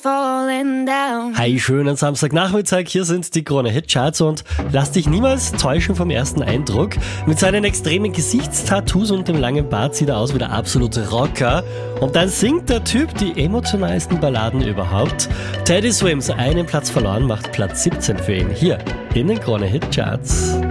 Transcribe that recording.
falling down. Hi, schönen Samstagnachmittag, hier sind die Krone-Hit-Charts und lass dich niemals täuschen vom ersten Eindruck. Mit seinen extremen Gesichtstattoos und dem langen Bart sieht er aus wie der absolute Rocker. Und dann singt der Typ die emotionalsten Balladen überhaupt. Teddy Swims, einen Platz verloren, macht Platz 17 für ihn hier in den Krone-Hit-Charts.